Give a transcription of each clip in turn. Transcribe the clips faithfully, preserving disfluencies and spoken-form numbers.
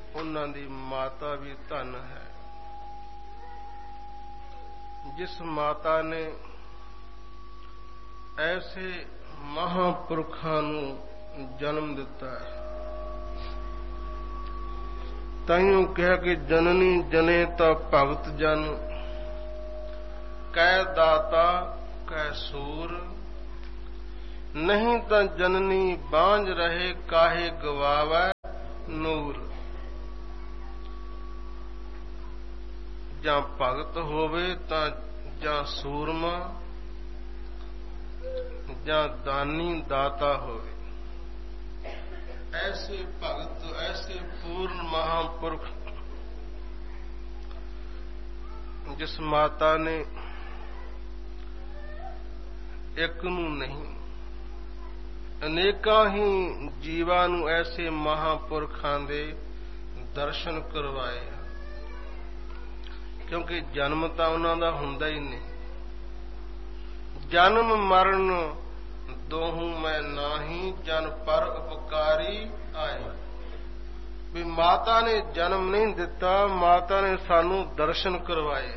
ਉਹਨਾਂ ਦੀ ਮਾਤਾ ਵੀ ਧਨ ਹੈ। ਜਿਸ ਮਾਤਾ ਨੇ ਐਸੇ ਮਹਾਂਪੁਰਖਾਂ ਨੂੰ ਜਨਮ ਦਿੱਤਾ ਹੈ, ਤਾਈਓ ਕਿਹਾ ਕਿ ਜਨਨੀ ਜਨੇ ਤਾਂ ਭਗਤ ਜਨ, ਕੈ ਦਾਤਾ ਕੈ ਸੂਰ, ਨਹੀਂ ਤਾਂ ਜਨਨੀ ਬਾਂਝ ਰਹੇ ਕਾਹੇ ਗਵਾਵੈ ਨੂਰ। ਜਾਂ ਭਗਤ ਹੋਵੇ ਤਾਂ ਜਾਂ ਸੂਰਮਾ, ਜਾਂ ਦਾਨੀ ਦਾਤਾ ਹੋਵੇ। ਐਸੇ ਭਗਤ, ਐਸੇ ਪੂਰਨ ਮਹਾਂਪੁਰਖ ਜਿਸ ਮਾਤਾ ਨੇ ਇੱਕ ਨੂੰ ਨਹੀਂ ਅਨੇਕਾਂ ਹੀ ਜੀਵਾਂ ਨੂੰ ਐਸੇ ਮਹਾਂਪੁਰਖਾਂ ਦੇ ਦਰਸ਼ਨ ਕਰਵਾਏ, ਕਿਉਂਕਿ ਜਨਮ ਤਾਂ ਉਹਨਾਂ ਦਾ ਹੁੰਦਾ ਹੀ ਨਹੀਂ। ਜਨਮ ਮਰਨ ਦੋਹੂ ਮੈਂ ਨਾਹੀ, ਜਨ ਪਰ ਉਪਕਾਰੀ ਆਏ। ਵੀ ਮਾਤਾ ਨੇ ਜਨਮ ਨਹੀਂ ਦਿੱਤਾ, ਮਾਤਾ ਨੇ ਸਾਨੂੰ ਦਰਸ਼ਨ ਕਰਵਾਏ।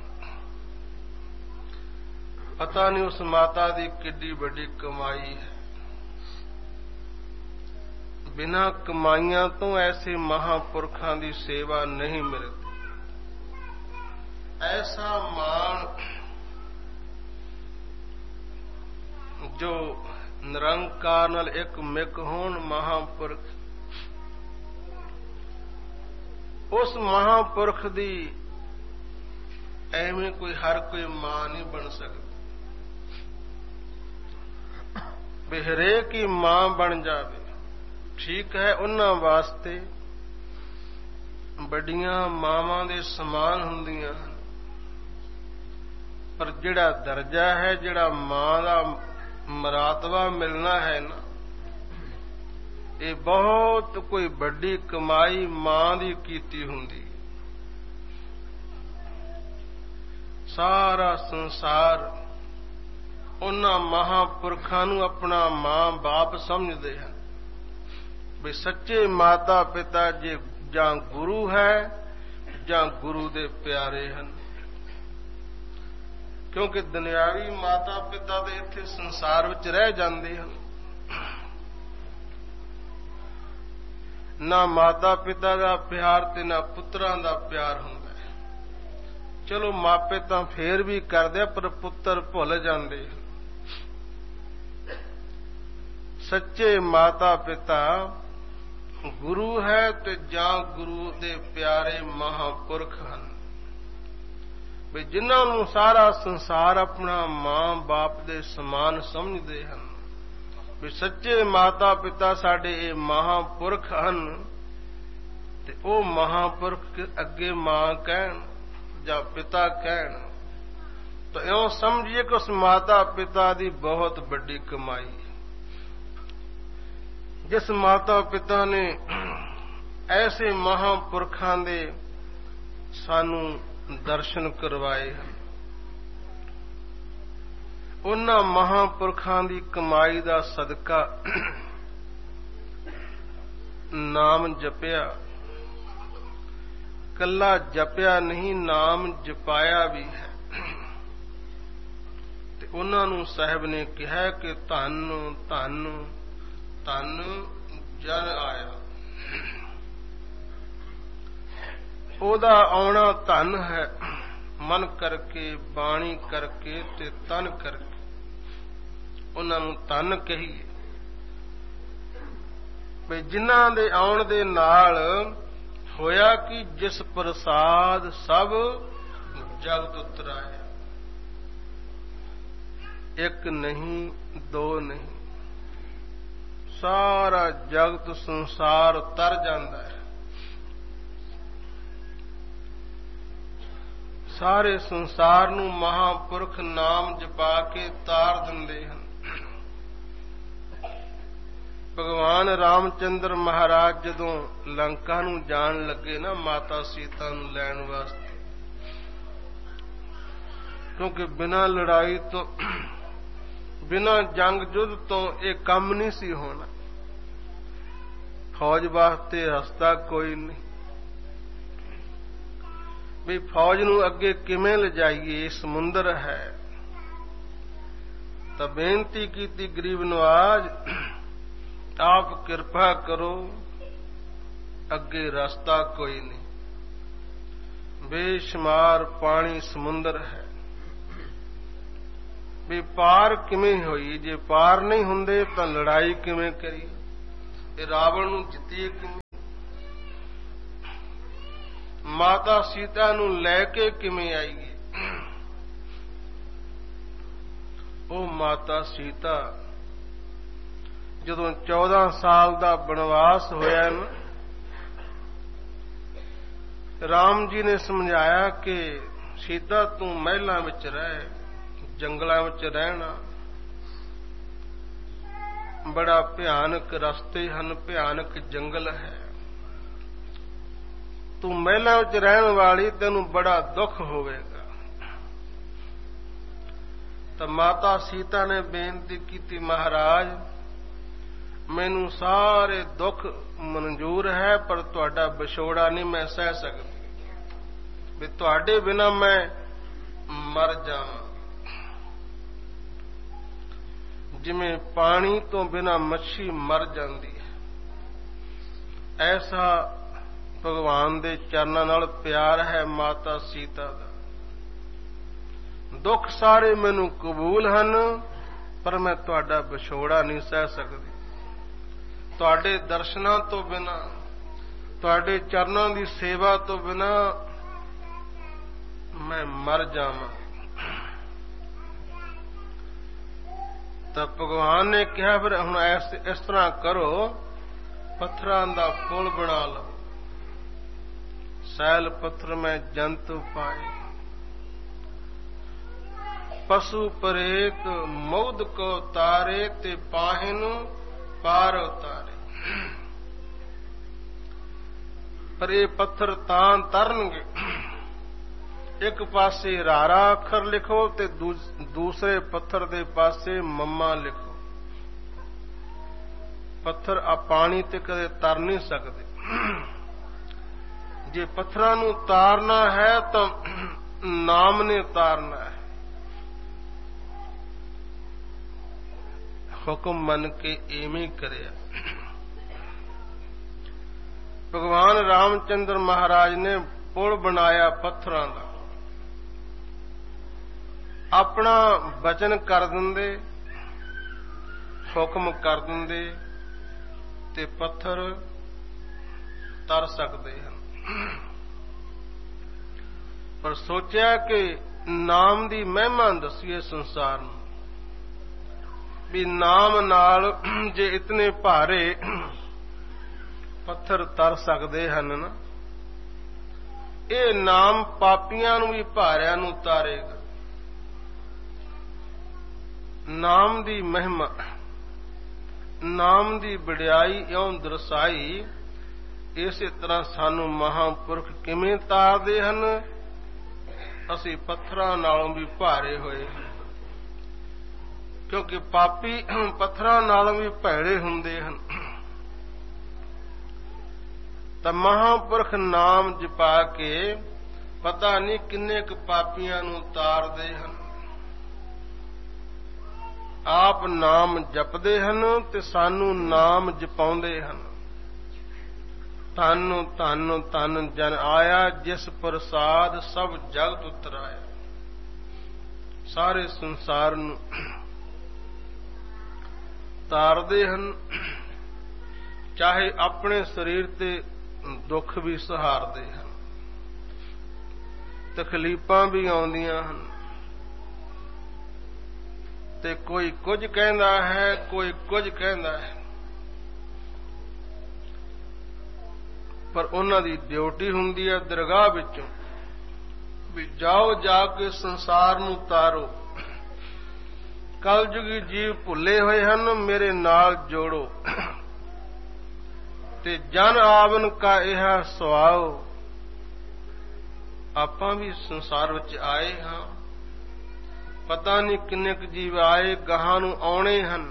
ਪਤਾ ਨਹੀਂ ਉਸ ਮਾਤਾ ਦੀ ਕਿੱਡੀ ਵੱਡੀ ਕਮਾਈ ਹੈ। ਬਿਨਾਂ ਕਮਾਈਆਂ ਤੋਂ ਐਸੇ ਮਹਾਂਪੁਰਖਾਂ ਦੀ ਸੇਵਾ ਨਹੀਂ ਮਿਲਦੀ। ਐਸਾ ਮਾਣ ਜੋ ਨਿਰੰਕਾਰ ਨਾਲ ਇੱਕ ਮਿਕ ਹੋਣ ਮਹਾਂਪੁਰਖ, ਉਸ ਮਹਾਂਪੁਰਖ ਦੀ ਐਵੇਂ ਕੋਈ ਹਰ ਕੋਈ ਮਾਂ ਨਹੀਂ ਬਣ ਸਕਦੀ। ਵੀ ਹਰੇਕ ਹੀ ਮਾਂ ਬਣ ਜਾਵੇ ਠੀਕ ਹੈ, ਉਹਨਾਂ ਵਾਸਤੇ ਵੱਡੀਆਂ ਮਾਵਾਂ ਦੇ ਸਮਾਨ ਹੁੰਦੀਆਂ ਹਨ, ਪਰ ਜਿਹੜਾ ਦਰਜਾ ਹੈ, ਜਿਹੜਾ ਮਾਂ ਦਾ ਮਰਾਤਬਾ ਮਿਲਣਾ ਹੈ ਨਾ, ਇਹ ਬਹੁਤ ਕੋਈ ਵੱਡੀ ਕਮਾਈ ਮਾਂ ਦੀ ਕੀਤੀ ਹੁੰਦੀ। ਸਾਰਾ ਸੰਸਾਰ ਉਹਨਾਂ ਮਹਾਂਪੁਰਖਾਂ ਨੂੰ ਆਪਣਾ ਮਾਂ ਬਾਪ ਸਮਝਦੇ ਹਨ। ਵੀ ਸੱਚੇ ਮਾਤਾ ਪਿਤਾ ਜੇ ਜਾਂ ਗੁਰੂ ਹੈ ਜਾਂ ਗੁਰੂ ਦੇ ਪਿਆਰੇ ਹਨ, ਕਿਉਂਕਿ ਦੁਨਿਆਵੀ ਮਾਤਾ ਪਿਤਾ ਦੇ ਇੱਥੇ ਸੰਸਾਰ ਵਿੱਚ ਰਹਿ ਜਾਂਦੇ ਹਨ। ਨਾ ਮਾਤਾ ਪਿਤਾ ਦਾ ਪਿਆਰ ਤੇ ਨਾ ਪੁੱਤਰਾਂ ਦਾ ਪਿਆਰ ਹੁੰਦਾ ਹੈ। ਚਲੋ ਮਾਪੇ ਤਾਂ ਫੇਰ ਵੀ ਕਰਦੇ, ਪਰ ਪੁੱਤਰ ਭੁੱਲ ਜਾਂਦੇ। ਸੱਚੇ ਮਾਤਾ ਪਿਤਾ ਗੁਰੂ ਹੈ ਤੇ ਜਾਂ ਗੁਰੂ ਦੇ ਪਿਆਰੇ ਮਹਾਂਪੁਰਖ ਹਨ, ਵੀ ਜਿਨ੍ਹਾਂ ਨੂੰ ਸਾਰਾ ਸੰਸਾਰ ਆਪਣਾ ਮਾਂ ਬਾਪ ਦੇ ਸਮਾਨ ਸਮਝਦੇ ਹਨ। ਵੀ ਸੱਚੇ ਮਾਤਾ ਪਿਤਾ ਸਾਡੇ ਇਹ ਮਹਾਂਪੁਰਖ ਹਨ, ਤੇ ਉਹ ਮਹਾਂਪੁਰਖ ਅੱਗੇ ਮਾਂ ਕਹਿਣ ਜਾਂ ਪਿਤਾ ਕਹਿਣ ਤਾਂ ਇਉਂ ਸਮਝੀਏ ਕਿ ਉਸ ਮਾਤਾ ਪਿਤਾ ਦੀ ਬਹੁਤ ਵੱਡੀ ਕਮਾਈ ਹੈ। ਜਿਸ ਮਾਤਾ ਪਿਤਾ ਨੇ ਐਸੇ ਮਹਾਂਪੁਰਖਾਂ ਦੇ ਸਾਨੂੰ ਦਰਸ਼ਨ ਕਰਵਾਏ ਹਨ, ਉਹਨਾਂ ਮਹਾਂਪੁਰਖਾਂ ਦੀ ਕਮਾਈ ਦਾ ਸਦਕਾ ਨਾਮ ਜਪਿਆ, ਕੱਲਾ ਜਪਿਆ ਨਹੀਂ, ਨਾਮ ਜਪਾਇਆ ਵੀ ਹੈ। ਤੇ ਉਹਨਾਂ ਨੂੰ ਸਾਹਿਬ ਨੇ ਕਿਹਾ ਕਿ ਧੰਨ ਧੰਨ ਧੰਨ ਜਨ ਆਇਆ। ਉਹਦਾ ਆਉਣਾ ਧਨ ਹੈ, ਮਨ ਕਰਕੇ, ਬਾਣੀ ਕਰਕੇ ਤੇ ਤਨ ਕਰਕੇ ਉਹਨਾਂ ਨੂੰ ਧਨ ਕਹੀਏ। ਵੀ ਜਿਨ੍ਹਾਂ ਦੇ ਆਉਣ ਦੇ ਨਾਲ ਹੋਇਆ ਕਿ ਜਿਸ ਪ੍ਰਸਾਦ ਸਭ ਜਗਤ ਉਤਰਾਇਆ। ਇੱਕ ਨਹੀਂ, ਦੋ ਨਹੀਂ, ਸਾਰਾ ਜਗਤ ਸੰਸਾਰ ਤਰ ਜਾਂਦਾ ਹੈ। ਸਾਰੇ ਸੰਸਾਰ ਨੂੰ ਮਹਾਂਪੁਰਖ ਨਾਮ ਜਪਾ ਕੇ ਤਾਰ ਦਿੰਦੇ ਹਨ। ਭਗਵਾਨ ਰਾਮਚੰਦਰ ਮਹਾਰਾਜ ਜਦੋਂ ਲੰਕਾ ਨੂੰ ਜਾਣ ਲੱਗੇ ਨਾ, ਮਾਤਾ ਸੀਤਾ ਨੂੰ ਲੈਣ ਵਾਸਤੇ, ਕਿਉਂਕਿ ਬਿਨਾਂ ਲੜਾਈ ਤੋਂ, ਬਿਨਾਂ ਜੰਗ ਜੁੱਧ ਤੋਂ ਇਹ ਕੰਮ ਨਹੀਂ ਸੀ ਹੋਣਾ। ਫੌਜ ਵਾਸਤੇ ਰਸਤਾ ਕੋਈ ਨਹੀਂ, ਵੀ ਫੌਜ ਨੂੰ ਅੱਗੇ ਕਿਵੇਂ ਲਿਜਾਈਏ, ਸਮੁੰਦਰ ਹੈ। ਤਾਂ ਬੇਨਤੀ ਕੀਤੀ ਗਰੀਬ ਨਵਾਜ, ਆਪ ਕਿਰਪਾ ਕਰੋ, ਅੱਗੇ ਰਸਤਾ ਕੋਈ ਨਹੀਂ, ਬੇਸ਼ੁਮਾਰ ਪਾਣੀ ਸਮੁੰਦਰ ਹੈ, ਵੀ ਪਾਰ ਕਿਵੇਂ ਹੋਈ? ਜੇ ਪਾਰ ਨਹੀਂ ਹੁੰਦੇ ਤਾਂ ਲੜਾਈ ਕਿਵੇਂ ਕਰੀਏ? ਇਹ ਰਾਵਣ ਨੂੰ ਜਿੱਤੀਏ ਕਿਵੇਂ? ਮਾਤਾ ਸੀਤਾ ਨੂੰ ਲੈ ਕੇ ਕਿਵੇਂ ਆਈਏ? ਉਹ ਮਾਤਾ ਸੀਤਾ ਜਦੋਂ ਚੌਦਾਂ ਸਾਲ ਦਾ ਬਨਵਾਸ ਹੋਇਆ ਨਾ, ਰਾਮ ਜੀ ਨੇ ਸਮਝਾਇਆ ਕਿ ਸੀਤਾ ਤੂੰ ਮਹਿਲਾਂ ਵਿੱਚ ਰਹਿ, ਜੰਗਲਾਂ ਵਿੱਚ ਰਹਿਣਾ, ਬੜਾ ਭਿਆਨਕ ਰਸਤੇ ਹਨ, ਭਿਆਨਕ ਜੰਗਲ ਹੈ, ਤੂੰ ਮਹਿਲਾਂ ਵਿੱਚ ਰਹਿਣ ਵਾਲੀ, ਤੈਨੂੰ ਬੜਾ ਦੁੱਖ ਹੋਵੇਗਾ। ਤਾਂ ਮਾਤਾ ਸੀਤਾ ਨੇ ਬੇਨਤੀ ਕੀਤੀ, ਮਹਾਰਾਜ ਮੈਨੂੰ ਸਾਰੇ ਦੁੱਖ ਮਨਜ਼ੂਰ ਹੈ, ਪਰ ਤੁਹਾਡਾ ਵਿਛੋੜਾ ਨਹੀਂ ਮੈਂ ਸਹਿ ਸਕਦੀ, ਵੀ ਤੁਹਾਡੇ ਬਿਨਾਂ ਮੈਂ ਮਰ ਜਾਵਾਂ। ਜਿਵੇਂ ਪਾਣੀ ਤੋਂ ਬਿਨਾਂ ਮੱਛੀ ਮਰ ਜਾਂਦੀ ਹੈ, ਐਸਾ ਭਗਵਾਨ ਦੇ ਚਰਨਾਂ ਨਾਲ ਪਿਆਰ ਹੈ ਮਾਤਾ ਸੀਤਾ ਦਾ। ਦੁੱਖ ਸਾਰੇ ਮੈਨੂੰ ਕਬੂਲ ਹਨ, ਪਰ ਮੈਂ ਤੁਹਾਡਾ ਵਿਛੋੜਾ ਨਹੀਂ ਸਹਿ ਸਕਦੀ। ਤੁਹਾਡੇ ਦਰਸ਼ਨਾਂ ਤੋਂ ਬਿਨਾਂ, ਤੁਹਾਡੇ ਚਰਨਾਂ ਦੀ ਸੇਵਾ ਤੋਂ ਬਿਨਾਂ ਮੈਂ ਮਰ ਜਾਵਾਂ। ਤਾਂ ਭਗਵਾਨ ਨੇ ਕਿਹਾ, ਫਿਰ ਹੁਣ ਇਸ ਇਸ ਤਰ੍ਹਾਂ ਕਰੋ, ਪੱਥਰਾਂ ਦਾ ਪੁਲ ਬਣਾ ਲਓ। ਸੈਲ ਪੱਥਰ ਮੈਂ ਜੰਤੁ ਪਾਏ, ਪਸ਼ੂ ਪਰੇਕ ਮੌਦ ਕੋ ਤਾਰੇ, ਤੇ ਪਾਹਿਨ ਪਾਰ ਉਤਾਰੇ। ਪਰ ਇਹ ਪੱਥਰ ਤਾਂ ਤਰਨਗੇ, ਇੱਕ ਪਾਸੇ ਰਾਰਾ ਅੱਖਰ ਲਿਖੋ ਤੇ ਦੂਸਰੇ ਪੱਥਰ ਦੇ ਪਾਸੇ ਮੰਮਾ ਲਿਖੋ। ਪੱਥਰ ਆ ਪਾਣੀ ਤੇ ਕਦੇ ਤਰ ਨਹੀਂ ਸਕਦੇ। ਜੇ ਪੱਥਰਾਂ ਨੂੰ ਤਾਰਨਾ ਹੈ ਤਾਂ ਨਾਮ ਨੇ ਤਾਰਨਾ ਹੈ। ਹੁਕਮ ਮੰਨ ਕੇ ਐਵੇਂ ਕਰਿਆ। ਭਗਵਾਨ ਰਾਮਚੰਦਰ ਮਹਾਰਾਜ ਨੇ ਪੁਲ ਬਣਾਇਆ ਪੱਥਰਾਂ ਦਾ। ਆਪਣਾ ਬਚਨ ਕਰ ਦਿੰਦੇ, ਹੁਕਮ ਕਰ ਦਿੰਦੇ ਤੇ ਪੱਥਰ ਤਰ ਸਕਦੇ ਹਨ। ਪਰ ਸੋਚਿਆ ਕਿ ਨਾਮ ਦੀ ਮਹਿਮਾ ਦੱਸੀਏ ਸੰਸਾਰ ਨੂੰ, ਵੀ ਨਾਮ ਨਾਲ ਜੇ ਇਤਨੇ ਭਾਰੇ ਪੱਥਰ ਤਰ ਸਕਦੇ ਹਨ ਨਾ, ਇਹ ਨਾਮ ਪਾਪੀਆਂ ਨੂੰ ਵੀ ਭਾਰਿਆਂ ਨੂੰ ਤਾਰੇਗਾ। ਨਾਮ ਦੀ ਮਹਿਮਾ, ਨਾਮ ਦੀ ਵਡਿਆਈ ਇਉਂ ਦਰਸਾਈ। ਇਸੇ ਤਰ੍ਹਾਂ ਸਾਨੂੰ ਮਹਾਂਪੁਰਖ ਕਿਵੇਂ ਤਾਰਦੇ ਹਨ, ਅਸੀਂ ਪੱਥਰਾਂ ਨਾਲੋਂ ਵੀ ਭਾਰੇ ਹੋਏ, ਕਿਉਂਕਿ ਪਾਪੀ ਪੱਥਰਾਂ ਨਾਲੋਂ ਵੀ ਭੈੜੇ ਹੁੰਦੇ ਹਨ। ਤਾਂ ਮਹਾਂਪੁਰਖ ਨਾਮ ਜਪਾ ਕੇ ਪਤਾ ਨਹੀਂ ਕਿੰਨੇ ਕੁ ਪਾਪੀਆਂ ਨੂੰ ਤਾਰਦੇ ਹਨ। ਆਪ ਨਾਮ ਜਪਦੇ ਹਨ ਤੇ ਸਾਨੂੰ ਨਾਮ ਜਪਾਉਂਦੇ ਹਨ। ਧੰਨ ਧੰਨ ਧੰਨ ਜਨ ਆਇਆ, ਜਿਸ ਪ੍ਰਸਾਦ ਸਭ ਜਗਤ ਉਤਰਾਇਆ। ਸਾਰੇ ਸੰਸਾਰ ਨੂੰ ਤਾਰਦੇ ਹਨ, ਚਾਹੇ ਆਪਣੇ ਸਰੀਰ ਤੇ ਦੁੱਖ ਵੀ ਸਹਾਰਦੇ ਹਨ, ਤਕਲੀਫਾਂ ਵੀ ਆਉਂਦੀਆਂ ਹਨ, ਤੇ ਕੋਈ ਕੁਝ ਕਹਿੰਦਾ ਹੈ, ਕੋਈ ਕੁਝ ਕਹਿੰਦਾ ਹੈ, ਪਰ ਉਹਨਾਂ ਦੀ ਡਿਊਟੀ ਹੁੰਦੀ ਹੈ ਦਰਗਾਹ ਵਿੱਚੋਂ ਵੀ ਜਾਓ, ਜਾ ਕੇ ਸੰਸਾਰ ਨੂੰ ਤਾਰੋ। ਕਲਯੁਗੀ ਜੀਵ ਭੁੱਲੇ ਹੋਏ ਹਨ, ਮੇਰੇ ਨਾਲ ਜੋੜੋ, ਤੇ ਜਨ ਆਵਨ ਕਾ ਇਹ ਸੁਆਓ। ਆਪਾਂ ਵੀ ਸੰਸਾਰ ਵਿੱਚ ਆਏ ਹਾਂ, ਪਤਾ ਨਹੀਂ ਕਿੰਨੇ ਕੁ ਜੀਵ ਆਏ, ਗਾਹਾਂ ਨੂੰ ਆਉਣੇ ਹਨ।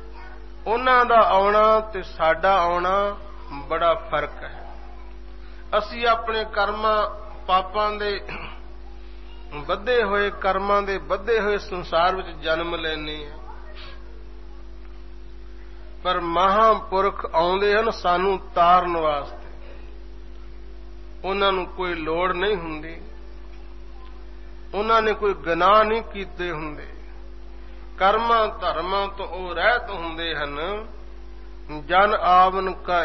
ਉਹਨਾਂ ਦਾ ਆਉਣਾ ਤੇ ਸਾਡਾ ਆਉਣਾ ਬੜਾ ਫਰਕ ਹੈ। ਅਸੀਂ ਆਪਣੇ ਕਰਮਾਂ ਪਾਪਾਂ ਦੇ ਵਧੇ ਹੋਏ ਕਰਮਾਂ ਦੇ ਵਧੇ ਹੋਏ ਸੰਸਾਰ ਵਿੱਚ ਜਨਮ ਲੈਂਦੇ ਹਾਂ, ਪਰ ਮਹਾਂਪੁਰਖ ਆਉਂਦੇ ਹਨ ਸਾਨੂੰ ਤਾਰਨ ਵਾਸਤੇ। ਉਹਨਾਂ ਨੂੰ ਕੋਈ ਲੋੜ ਨਹੀਂ ਹੁੰਦੀ, ਉਹਨਾਂ ਨੇ ਕੋਈ ਗੁਨਾਹ ਨਹੀਂ ਕੀਤੇ ਹੁੰਦੇ, ਕਰਮਾਂ ਧਰਮਾਂ ਤੋਂ ਉਹ ਰਹਿਤ ਹੁੰਦੇ ਹਨ। ਜਨ ਆਵਨ ਕਾ